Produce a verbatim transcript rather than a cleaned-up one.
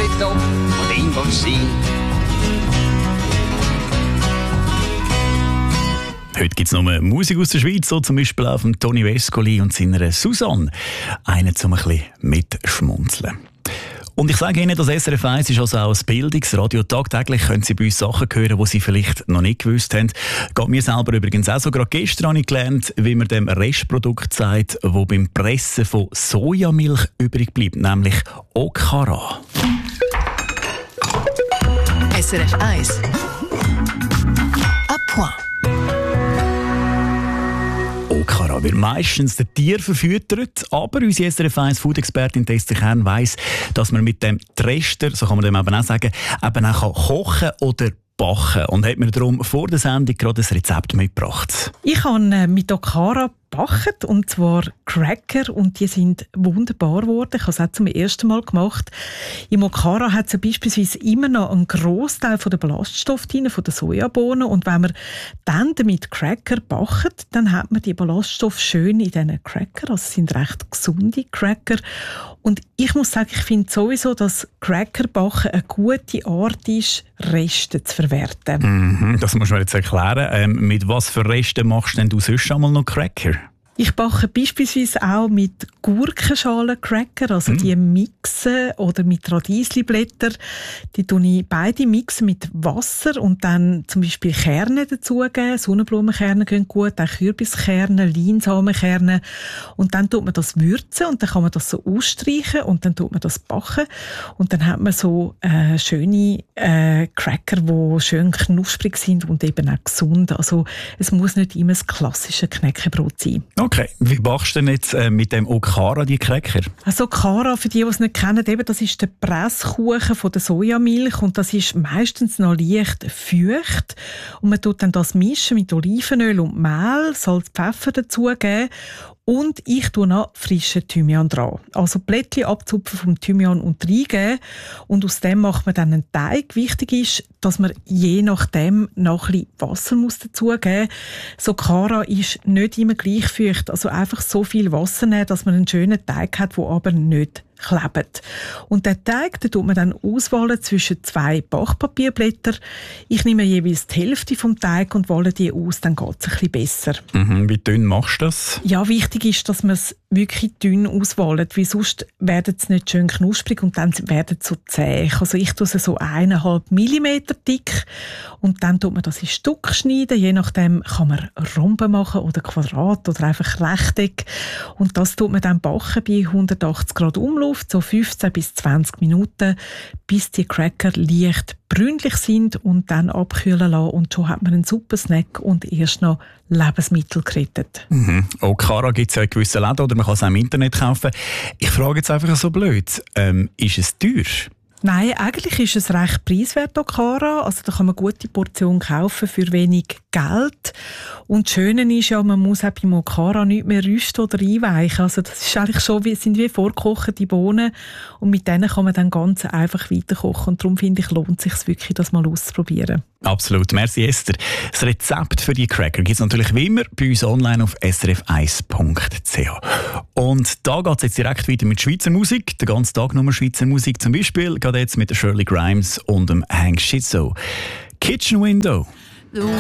top und ihm willst du sein. Heute gibt es noch Musik aus der Schweiz, so zum Beispiel auf dem Toni Vescoli und seiner Susanne. Einen zum ein bisschen mitschmunzeln. Und ich sage Ihnen, das S R F eins ist also auch ein Bildungsradio. Tagtäglich können Sie bei uns Sachen hören, die Sie vielleicht noch nicht gewusst haben. Geht mir selber übrigens auch so. Gerade gestern habe ich gelernt, wie man dem Restprodukt sagt, das beim Pressen von Sojamilch übrig bleibt, nämlich Okara. S R F eins. À point. Okara wird meistens der Tier verfüttert, aber unsere S R F eins Food-Expertin Testi Kern weiss, dass man mit dem Trester, so kann man dem eben auch sagen, eben auch kochen oder backen. Und hat mir darum vor der Sendung gerade ein Rezept mitgebracht. Ich habe mit Okara gebacken, und zwar Cracker, und die sind wunderbar geworden. Ich habe es auch zum ersten Mal gemacht. Im Okara hat es beispielsweise immer noch einen Grossteil von der Ballaststoffe drin, von den Sojabohnen, und wenn man dann damit Cracker backt, dann hat man die Ballaststoffe schön in diesen Cracker. Also es sind recht gesunde Cracker. Und ich muss sagen, ich finde sowieso, dass Crackerbacken eine gute Art ist, Reste zu verwerten. Mhm, das musst du mir jetzt erklären. Ähm, mit was für Resten machst du denn du sonst einmal noch Cracker? Ich backe beispielsweise auch mit Gurkenschalen-Cracker, also mm. die mixen, oder mit Radiesli-Blätter. Die tue ich beide mixen mit Wasser und dann zum Beispiel Kerne dazugeben. Sonnenblumenkerne gehen gut, auch Kürbiskerne, Leinsamenkerne. Und dann tut man das würzen und dann kann man das so ausstreichen und dann tut man das backen. Und dann hat man so äh, schöne äh, Cracker, die schön knusprig sind und eben auch gesund. Also es muss nicht immer das klassische Knäckebrot sein. Okay, wie backst du denn jetzt äh, mit dem Okara die Cracker? Also Okara, für die, die es nicht kennen, eben, das ist der Presskuchen von der Sojamilch und das ist meistens noch leicht feucht. Und man tut dann das mischen mit Olivenöl und Mehl, Salz, Pfeffer dazugeben. Und ich tue noch frischen Thymian dran. Also Blättchen abzupfen vom Thymian und reingeben. Und aus dem macht man dann einen Teig. Wichtig ist, dass man je nachdem noch ein bisschen Wasser muss dazugeben muss. So Okara ist nicht immer gleich feucht. Also einfach so viel Wasser nehmen, dass man einen schönen Teig hat, der aber nicht klebt. Und den Teig, den tut man dann auswählen zwischen zwei Backpapierblättern. Ich nehme jeweils die Hälfte vom Teig und wähle die aus, dann geht es ein bisschen besser. Mhm, wie dünn machst du das? Ja, wichtig ist, dass man es wirklich dünn auswählt, weil sonst werden sie nicht schön knusprig und dann werden sie so zäh. Also ich tue es so eineinhalb Millimeter dick und dann tut man das in Stück schneiden. Je nachdem kann man Rhomben machen oder Quadrat oder einfach Rechteck. Und das tut man dann backen bei hundertachtzig Grad Umluft, so fünfzehn bis zwanzig Minuten, bis die Cracker leicht brünlich sind und dann abkühlen lassen. Und schon hat man einen super Snack und erst noch Lebensmittel gerettet. Mhm. Okara gibt es ja in gewissen Läden oder man kann es auch im Internet kaufen. Ich frage jetzt einfach so blöd, ähm, ist es teuer? Nein, eigentlich ist es recht preiswert, Okara. Also da kann man eine gute Portion kaufen für wenig Geld. Und das Schöne ist ja, man muss auch beim Okara nicht mehr rüsten oder einweichen. Also das ist eigentlich schon wie, sind wie vorgekochte Bohnen und mit denen kann man dann ganz einfach weiterkochen. Und darum finde ich, lohnt es sich wirklich, das mal auszuprobieren. Absolut. Merci, Esther. Das Rezept für die Cracker gibt es natürlich wie immer bei uns online auf s r f eins punkt c h. Und da geht es jetzt direkt weiter mit Schweizer Musik. Den ganzen Tag nur Schweizer Musik. Zum Beispiel geht jetzt mit Shirley Grimes und dem Hank Shizzo. Kitchen Window.